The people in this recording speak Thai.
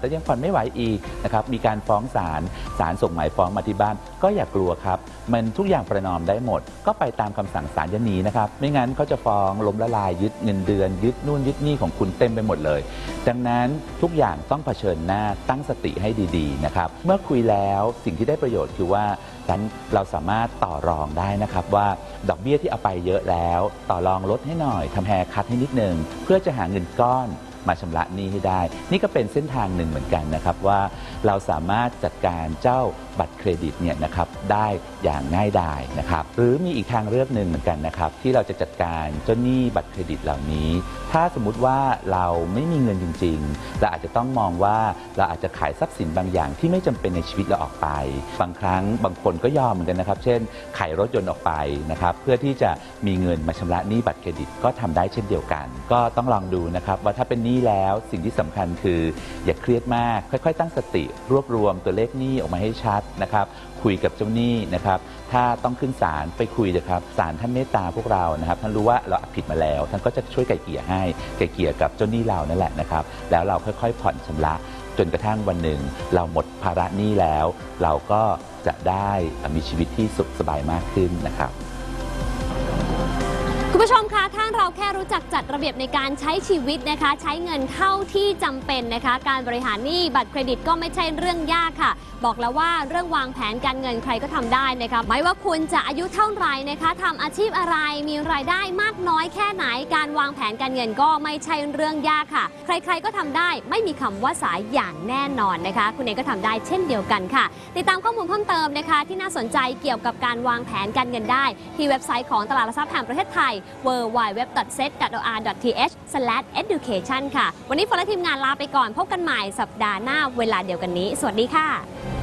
แต่ยังผ่อนไม่ไหวอีกนะครับมีการฟ้องศาลส่งหมายฟ้องมาที่บ้านก็อย่ากลัวครับมันทุกอย่างประนอมได้หมดก็ไปตามคำสั่งศาลอย่าหนีนะครับไม่งั้นเขาจะฟ้องล้มละลายยึดเงินเดือนยึดนู่นยึดนี่ของคุณเต็มไปหมดเลยดังนั้นทุกอย่างต้องเผชิญหน้าตั้งสติให้ดีๆนะครับเมื่อคุยแล้วสิ่งที่ได้ประโยชน์คือว่าเราสามารถต่อรองได้นะครับว่าดอกเบี้ยที่เอาไปเยอะแล้วต่อรองลดให้หน่อยทำแฮร์คัทให้นิดนึงเพื่อจะหาเงินก้อนมาชำระหนี้ให้ได้นี่ก็เป็นเส้นทางหนึ่งเหมือนกันนะครับว่าเราสามารถจัดการเจ้าบัตรเครดิตเนี่ยนะครับได้อย่างง่ายดายนะครับหรือมีอีกทางเลือกหนึ่งเหมือนกันนะครับที่เราจะจัดการเจ้าหนี้บัตรเครดิตเหล่านี้ถ้าสมมุติว่าเราไม่มีเงินจริงๆเราอาจจะต้องมองว่าเราอาจจะขายทรัพย์สินบางอย่างที่ไม่จำเป็นในชีวิตเราออกไปบางครั้งบางคนก็ยอมเหมือนกันนะครับเช่นขายรถยนต์ออกไปนะครับเพื่อที่จะมีเงินมาชำระหนี้บัตรเครดิตก็ทำได้เช่นเดียวกันก็ต้องลองดูนะครับว่าถ้าเป็นหนี้แล้วสิ่งที่สำคัญคืออย่าเครียดมากค่อยๆตั้งสติรวบรวมตัวเลขหนี้ออกมาให้ชัดนะครับคุยกับเจ้าหนี้นะครับถ้าต้องขึ้นศาลไปคุยนะครับศาลท่านเมตตาพวกเรานะครับท่านรู้ว่าเราผิดมาแล้วท่านก็จะช่วยไกล่เกลี่ยให้ไกล่เกลี่ยกับเจ้าหนี้เรานั่นแหละนะครับแล้วเราค่อยๆผ่อนชำระจนกระทั่งวันหนึ่งเราหมดภาระหนี้แล้วเราก็จะได้มีชีวิตที่สุขสบายมากขึ้นนะครับคุณผู้ชมคะถ้าเราแค่รู้จักจัดระเบียบในการใช้ชีวิตนะคะใช้เงินเข้าที่จำเป็นนะคะการบริหารหนี้บัตรเครดิตก็ไม่ใช่เรื่องยากค่ะบอกแล้วว่าเรื่องวางแผนการเงินใครก็ทำได้นะคะไม่ว่าคุณจะอายุเท่าไหร่นะคะทำอาชีพอะไรมีรายได้มากน้อยแค่ไหนการวางแผนการเงินก็ไม่ใช่เรื่องยากค่ะใครๆก็ทำได้ไม่มีคำว่าสายอย่างแน่นอนนะคะคุณเองก็ทำได้เช่นเดียวกันค่ะติดตามข้อมูลเพิ่มเติมนะคะที่น่าสนใจเกี่ยวกับการวางแผนการเงินได้ที่เว็บไซต์ของตลาดหลักทรัพย์แห่งประเทศไทยwww.set.or.th/education ค่ะวันนี้ฝนและทีมงานลาไปก่อนพบกันใหม่สัปดาห์หน้าเวลาเดียวกันนี้สวัสดีค่ะ